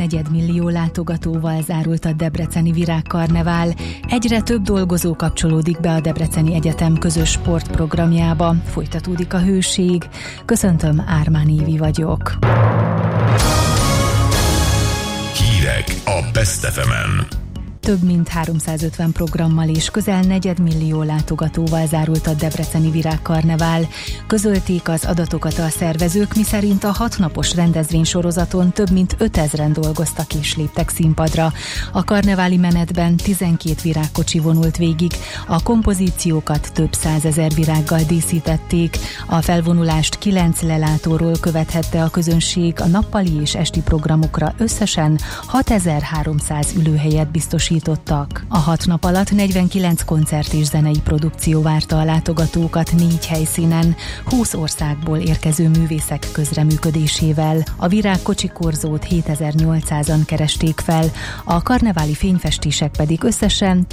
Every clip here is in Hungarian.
negyedmillió látogatóval zárult a debreceni virágkarnevál. Egyre több dolgozó kapcsolódik be a Debreceni Egyetem közös sportprogramjába. Folytatódik a hőség. Köszöntöm, Ármán Évi vagyok. Hírek a Best FM-en. Több mint 350 programmal és közel negyedmillió látogatóval zárult a debreceni virágkarnevál. Közölték az adatokat a szervezők, miszerint a 6 napos rendezvénysorozaton több mint 5000-en dolgoztak és léptek színpadra. A karneváli menetben 12 virágkocsi vonult végig, a kompozíciókat több 100 000 virággal díszítették. A felvonulást 9 lelátóról követhette a közönség, a nappali és esti programokra összesen 6300 ülőhelyet biztosítottak. A 6 nap alatt 49 koncert és zenei produkció várta a látogatókat 4 helyszínen, 20 országból érkező művészek közreműködésével. A virágkocsi korzót 7800-an keresték fel, a karneváli fényfestések pedig összesen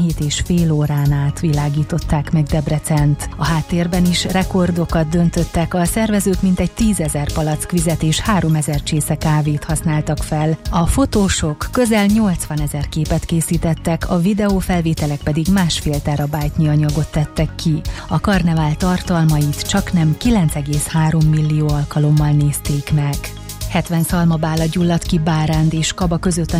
17,5 órán át világították meg Debrecent. A háttérben is rekordokat döntöttek, a szervezők mintegy 10 000 palack vizet és 3000 csésze kávét használtak fel. A fotósok közel 80 000 képet készítettek, a videófelvételek pedig 1,5 terabájtnyi anyagot tettek ki. A karnevál tartalmait csaknem 9,3 millió alkalommal nézték meg. 70 szalmabála gyulladt ki Báránd és Kaba között a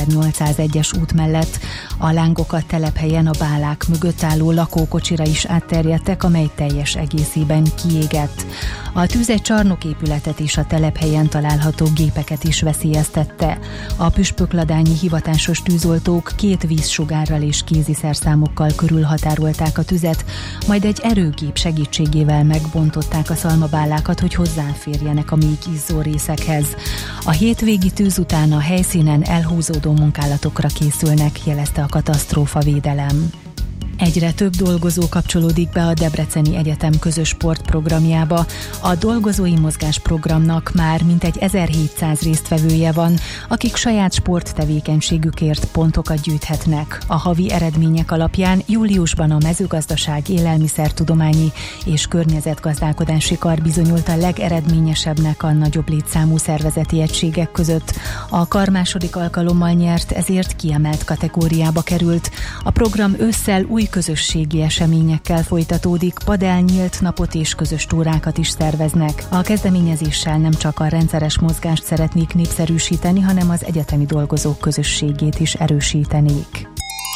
4801-es út mellett. A lángok a telephelyen a bálák mögött álló lakókocsira is átterjedtek, amely teljes egészében kiégett. A tűz egy csarnoképületet és a telephelyen található gépeket is veszélyeztette. A püspökladányi hivatásos tűzoltók 2 vízsugárral és kéziszerszámokkal körülhatárolták a tüzet, majd egy erőgép segítségével megbontották a szalmabálákat, hogy hozzáférjenek a még izzó részekhez. A hétvégi tűz után a helyszínen elhúzódó munkálatokra készülnek, jelezte a katasztrófavédelem. Egyre több dolgozó kapcsolódik be a Debreceni Egyetem közös sportprogramjába. A dolgozói mozgás programnak már mintegy 1700 résztvevője van, akik saját sporttevékenységükért pontokat gyűjthetnek. A havi eredmények alapján júliusban a mezőgazdaság, élelmiszertudományi és környezetgazdálkodási kar bizonyult a legeredményesebbnek a nagyobb létszámú szervezeti egységek között. A kar második alkalommal nyert, ezért kiemelt kategóriába került. A program ősszel új közösségi eseményekkel folytatódik, padel nyílt napot és közös túrákat is szerveznek. A kezdeményezéssel nem csak a rendszeres mozgást szeretnék népszerűsíteni, hanem az egyetemi dolgozók közösségét is erősítenék.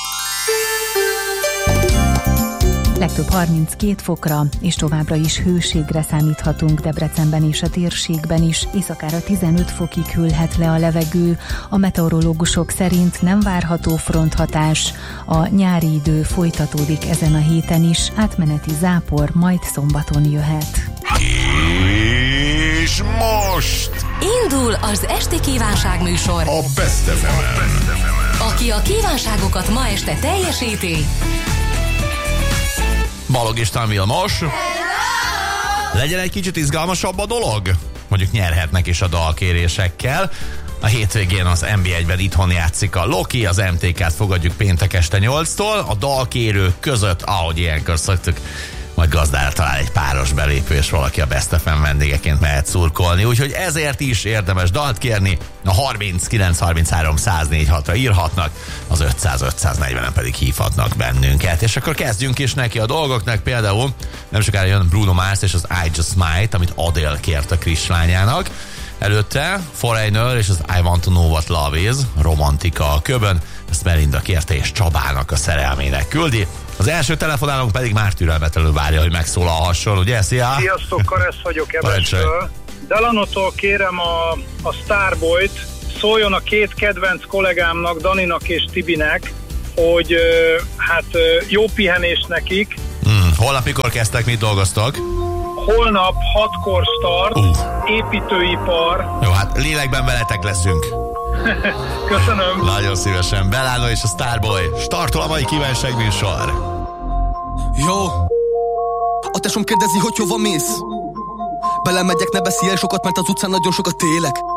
Legtöbb 32 fokra, és továbbra is hőségre számíthatunk Debrecenben és a térségben is. Éjszakára 15 fokig hűlhet le a levegő. A meteorológusok szerint nem várható fronthatás. A nyári idő folytatódik ezen a héten is, átmeneti zápor majd szombaton jöhet. És most indul az esti kívánságműsor a Best FM-en. Aki a kívánságokat ma este teljesíti, Balog István Vilmos. Legyen egy kicsit izgalmasabb a dolog? Mondjuk nyerhetnek is a dalkérésekkel. A hétvégén az NB1-ben itthon játszik a Loki, az MTK-t fogadjuk péntek este 8-tól. A dalkérők között, ahogy ilyenkor szoktuk, majd gazdára talál egy páros belépő, és valaki a Best FM vendégeként mehet szurkolni. Úgyhogy ezért is érdemes dalt kérni. A 39-33-104-6-ra írhatnak, az 500-540-en pedig hívhatnak bennünket. És akkor kezdjünk is neki a dolgoknak. Például nem sokára jön Bruno Mars és az I Just Might, amit Adele kért a Krislányának. Előtte Foreigner és az I Want to Know What Love Is, romantika a köbön, ezt Melinda kérte és Csabának a szerelmének küldi. Az első telefonálónk pedig már türelmetlenül várja, hogy megszólalhasson, ugye? Szia! Sziasztok, Karesz vagyok Ebesről. Delanotól kérem a Starboyt, szóljon a 2 kedvenc kollégámnak, Daninak és Tibinek, hogy jó pihenés nekik. Holnap mikor kezdtek, mit dolgoztok? Holnap 6-kor start, építőipar. Jó, hát lélekben veletek leszünk. Köszönöm. Nagyon szívesen. Belano és a Starboy. Startol a mai kívánságműsor. Jó. A tesóm kérdezi, hogy hova mész. Belemegyek, ne beszélj sokat, mert az utcán nagyon sokat élek.